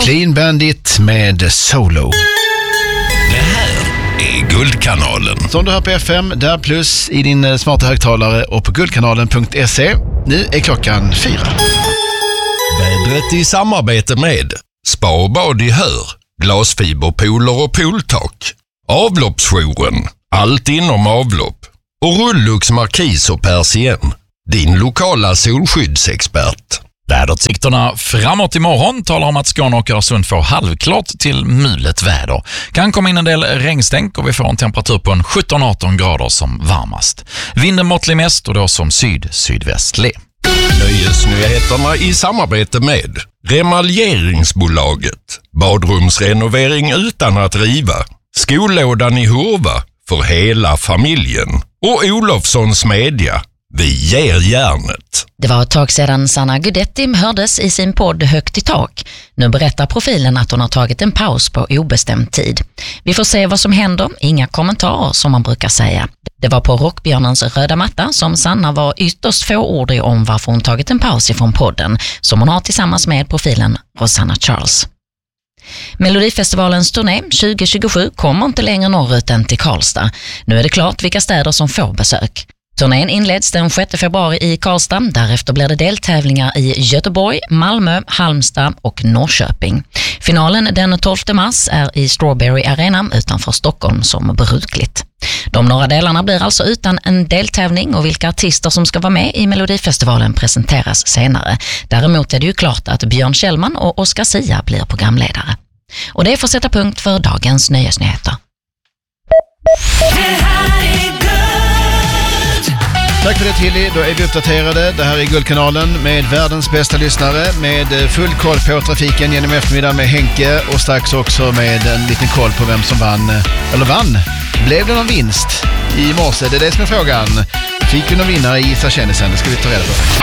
Clean Bandit med Solo. Det här är Guldkanalen. Som du hör på FM, där plus i din smarta högtalare och på guldkanalen.se. Nu är klockan 4. Vädret i samarbete med Spa och bad i Hör, glasfiberpooler och pooltak, Avloppsjouren, allt inom avlopp och Rullux Markis och Persien, din lokala solskyddsexpert. Väderutsikterna framåt imorgon talar om att Skåne och Öresund får halvklart till mulet väder. Kan komma in en del regnstänk och vi får en temperatur på en 17-18 grader som varmast. Vinden måttlig mest och då som sydvästlig. Nöjesnyheterna i samarbete med Remaljeringsbolaget, badrumsrenovering utan att riva, Skolådan i Hurva för hela familjen och Olofssons Media. Vi ger järnet. Det var ett tag sedan Sanna Gudetti hördes i sin podd Högt i tak. Nu berättar profilen att hon har tagit en paus på obestämd tid. Vi får se vad som händer, inga kommentarer som man brukar säga. Det var på Rockbjörnens röda matta som Sanna var ytterst fåordig om varför hon tagit en paus ifrån podden som hon har tillsammans med profilen Rosanna Charles. Melodifestivalens turné 2027 kommer inte längre norrut än till Karlstad. Nu är det klart vilka städer som får besök. Turnén inleds den 6 februari i Karlstad, därefter blir det deltävlingar i Göteborg, Malmö, Halmstad och Norrköping. Finalen den 12 mars är i Strawberry Arena utanför Stockholm som brukligt. De norra delarna blir alltså utan en deltävling och vilka artister som ska vara med i Melodifestivalen presenteras senare. Däremot är det ju klart att Björn Kjellman och Oscar Sia blir programledare. Och det får sätta punkt för dagens nöjesnyheter. Tack för det, Tilly. Då är vi uppdaterade. Det här är Guldkanalen med världens bästa lyssnare med full koll på trafiken genom eftermiddagen med Henke och strax också med en liten koll på vem som vann. Blev det någon vinst i morse? Det är det som är frågan. Fick vi någon vinnare i Gissa kändisen? Det ska vi ta reda på.